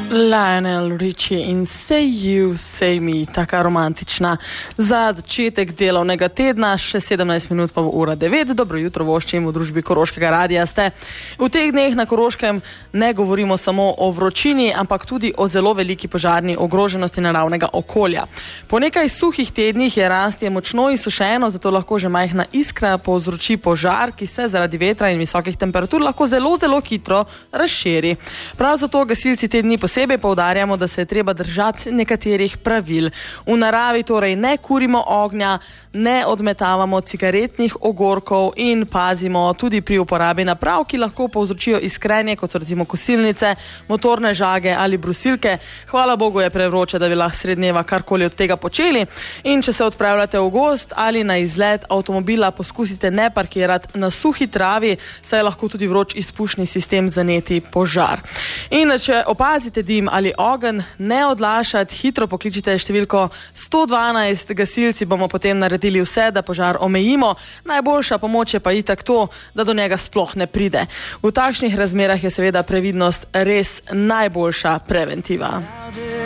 Lionel Richie in Say You, Say Me, taka romantična za začetek delovnega tedna, še 17 minut pa bo ura 9. Dobro jutro voščim v družbi Koroškega radija ste. V teh dneh na Koroškem ne govorimo samo o vročini, ampak tudi o zelo veliki požarni ogroženosti naravnega okolja. Po nekaj suhih tednih je rastje močno izsušeno, zato lahko že majhna iskra povzroči požar, ki se zaradi vetra in visokih temperatur lahko zelo hitro razširi. Prav zato gasilci te dni posebej poudarjamo, da se je treba držati nekaterih pravil. V naravi torej ne kurimo ognja, ne odmetavamo cigaretnih ogorkov in pazimo tudi pri uporabi naprav, ki lahko povzročijo iskrenje, kot so recimo kosilnice, motorne žage ali brusilke. Hvala Bogu je prevroče, da bi lahko srednjeva karkoli od tega počeli. In če se odpravljate v gozd ali na izlet avtomobila, poskusite ne parkirati na suhi travi, saj lahko tudi vroč izpušni sistem zaneti požar. In če opazite dim ali ogenj, ne odlašati, hitro pokličite številko 112, gasilci bomo potem naredili vse, da požar omejimo. Najboljša pomoč je pa itak to, da do njega sploh ne pride. V takšnih razmerah je seveda previdnost res najboljša preventiva.